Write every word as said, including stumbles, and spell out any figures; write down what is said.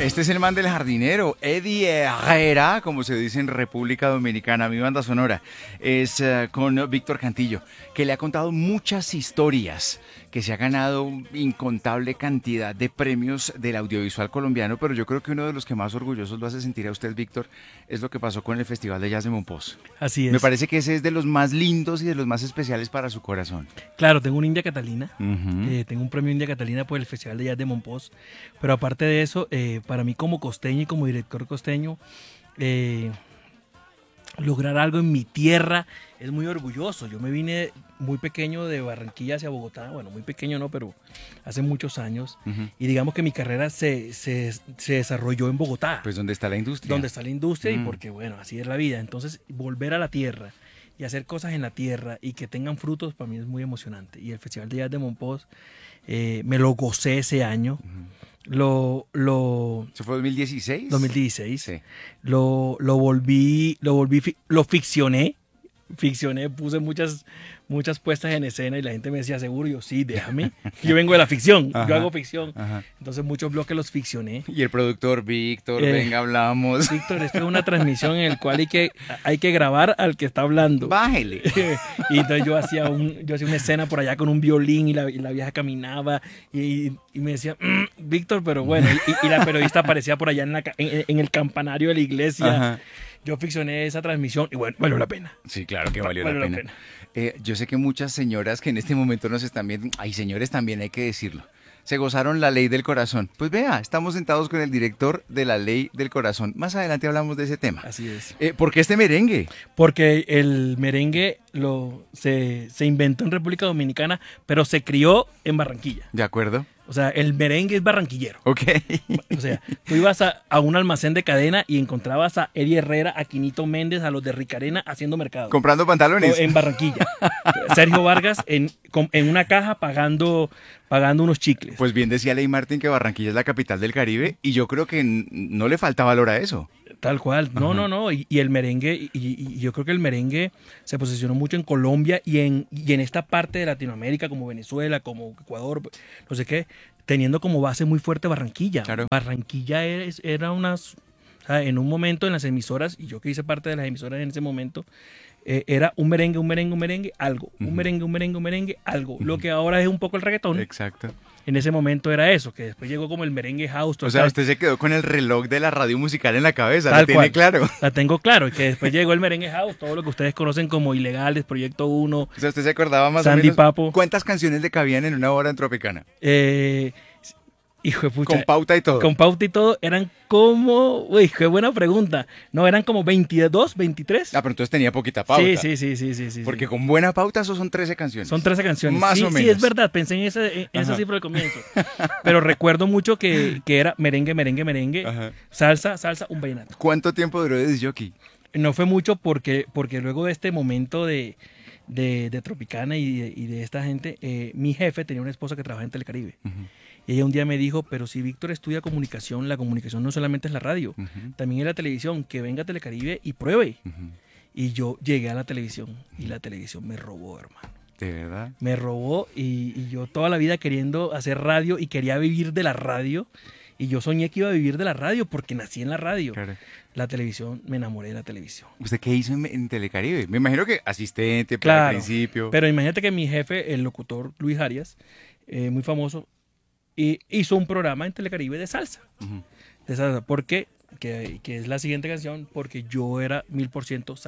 Este es el man del jardinero, Eddie Herrera, como se dice en República Dominicana. Mi banda sonora es uh, con Víctor Cantillo, que le ha contado muchas historias, que se ha ganado incontable cantidad de premios del audiovisual colombiano, pero yo creo que uno de los que más orgullosos lo hace sentir a usted, Víctor, es lo que pasó con el Festival de Jazz de Mompox. Así es. Me parece que ese es de los más lindos y de los más especiales para su corazón. Claro, tengo un India Catalina, Uh-huh. eh, tengo un premio India Catalina por el Festival de Jazz de Mompox, pero aparte de eso, eh, para mí como costeño y como director costeño, eh, lograr algo en mi tierra es muy orgulloso. Yo me vine muy pequeño de Barranquilla hacia Bogotá, bueno, muy pequeño no, pero hace muchos años, Uh-huh. y digamos que mi carrera se, se, se desarrolló en Bogotá. Pues ¿dónde está la industria? Donde está la industria Mm. y porque, bueno, así es la vida. Entonces, volver a la tierra y hacer cosas en la tierra y que tengan frutos, para mí es muy emocionante. Y el Festival de Jazz de Mompox, eh, me lo gocé ese año. Uh-huh. Lo, lo, ¿Eso fue dos mil dieciséis? dos mil dieciséis. Sí. Lo, lo volví, lo volví, fi- lo ficcioné. Ficcioné, puse muchas, muchas puestas en escena y la gente me decía, seguro, yo sí, déjame. Yo vengo de la ficción, Ajá. yo hago ficción. Ajá. Entonces muchos bloques los ficcioné. Y el productor, Víctor, Eh, venga, hablamos. Víctor, esto es una transmisión en la cual hay que, hay que grabar al que está hablando. Bájele. Y entonces yo hacía, un, yo hacía una escena por allá con un violín y la, y la vieja caminaba y, y me decía, "Mm, Víctor, pero bueno", y, y la periodista aparecía por allá en, la, ca- en, en el campanario de la iglesia. Ajá. Yo ficcioné esa transmisión y bueno, valió la pena. Sí, claro que valió Valió la la pena. pena. Eh, yo sé que muchas señoras que en este momento nos están viendo, ay, señores, también hay que decirlo, se gozaron la ley del corazón. Pues vea, estamos sentados con el director de la ley del corazón. Más adelante hablamos de ese tema. Así es. Eh, ¿Por qué este merengue? Porque el merengue lo, se, se inventó en República Dominicana, pero se crió en Barranquilla. ¿De acuerdo? O sea, el merengue es barranquillero. Ok. O sea, tú ibas a, a un almacén de cadena y encontrabas a Eddie Herrera, a Quinito Méndez, a los de Ricarena haciendo mercado. ¿Comprando pantalones? O en Barranquilla. Sergio Vargas en, con- en una caja pagando, pagando unos chicles. Pues bien decía Ley Martin que Barranquilla es la capital del Caribe y yo creo que n- no le falta valor a eso. Tal cual. No, Ajá. no, no. Y, y el merengue, y, y yo creo que el merengue se posicionó mucho en Colombia y en, y en esta parte de Latinoamérica, como Venezuela, como Ecuador, no sé qué, teniendo como base muy fuerte Barranquilla. Claro. Barranquilla era, era unas, o sea, en un momento en las emisoras, y yo que hice parte de las emisoras en ese momento, eh, era un merengue, un merengue, un merengue, algo. Un Ujú. merengue, un merengue, un merengue, algo. Ujú. Lo que ahora es un poco el reggaetón. Exacto. En ese momento era eso, que después llegó como el merengue house. O sea, usted se quedó con el reloj de la radio musical en la cabeza, Tal ¿lo tiene cual. claro? La tengo claro, y que después llegó el merengue house, todo lo que ustedes conocen como Ilegales, Proyecto uno, O sea, ¿usted se acordaba más Sandy o menos Papo. cuántas canciones le cabían en una hora en Tropicana? eh, hijo de pucha, Con pauta y todo. con pauta y todo, eran como, uy, qué buena pregunta, no, eran como veintidós, veintitrés. Ah, pero entonces tenía poquita pauta. Sí, sí, sí, sí, sí, sí. Porque sí. con buena pauta eso son trece canciones. Son trece canciones. Más sí, o sí, menos. es verdad, pensé en, ese, en esa Ajá. cifra al comienzo. Pero recuerdo mucho que, que era merengue, merengue, merengue, Ajá. salsa, salsa, un vallenato. ¿Cuánto tiempo duró de disc jockey? No fue mucho porque, porque luego de este momento de, de, de Tropicana y de, y de esta gente, eh, mi jefe tenía una esposa que trabajaba en Telecaribe. Ujú, Y ella un día me dijo, pero si Víctor estudia comunicación, la comunicación no solamente es la radio, ujú, también es la televisión, que venga a Telecaribe y pruebe. ujú. Y yo llegué a la televisión y la televisión me robó, hermano. ¿De verdad? Me robó y, y yo toda la vida queriendo hacer radio y quería vivir de la radio. Y yo soñé que iba a vivir de la radio porque nací en la radio. Claro. La televisión, me enamoré de la televisión. ¿Usted qué hizo en, en Telecaribe? Me imagino que asistente, pero Claro, al principio. Pero imagínate que mi jefe, el locutor Luis Arias, eh, muy famoso, y hizo un programa en Telecaribe de salsa. Ujú. De salsa. ¿Por qué? Que, que es la siguiente canción, porque yo era mil por ciento salsa.